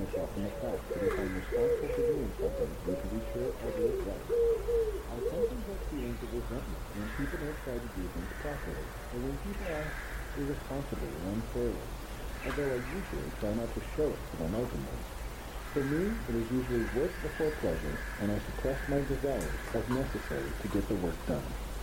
myself in the fact that if I'm responsible for doing something, we can be sure I do it right. I sometimes have feelings of resentment when people don't try to do things properly, or when people act irresponsibly or unfairly, although I usually try not to show it to them openly. For me, it is usually work before pleasure, and I suppress my desires as necessary to get the work done.